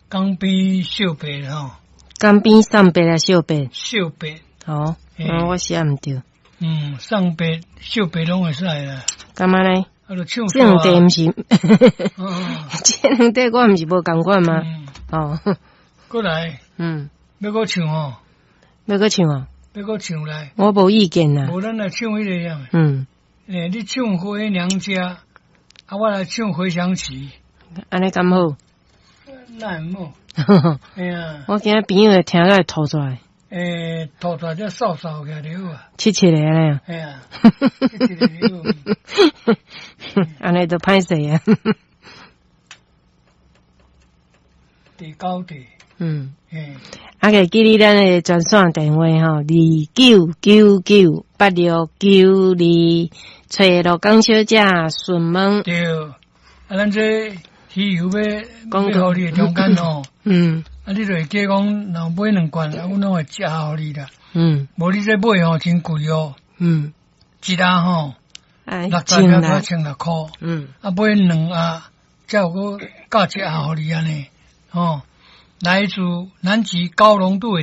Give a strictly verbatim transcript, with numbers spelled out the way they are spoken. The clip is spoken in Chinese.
江边小白吼， 江边上白啊小白， 小白。 哦，嗯，我写唔对。 嗯，上白小白拢会使啦。 干嘛呢？ 啊，就唱这两题毋是， 哦， 这两题我毋是无共款吗？ 嗯， 哦， 过来， 嗯， 要搁唱吼， 要搁唱啊？ 要搁唱来。 我无意见啦。 无咱来唱迄个样。 嗯。 诶，你唱回娘家，啊，我来唱回乡曲。 安尼咁好？ 那很好。哎呀， 我今日朋友会听个会吐出来。 诶，吐出来才扫扫起来就好啊。 七七个咧。 哎呀，七七个就好。 安尼就歹势啊。 第九题。 嗯。 诶。 啊，个记你咱的专线电话吼，二九九九八六九二，找罗江小姐询问。 对，啊，咱这鱼油要要互你的中间吼。嗯。啊，你就会记讲，若买两罐，啊，阮拢会加互你啦。嗯。无你这买吼真贵哦。嗯。一打吼，六十两才千六箍。嗯。啊，买两盒，才有个价钱互你安尼，吼。来自南极高浓度的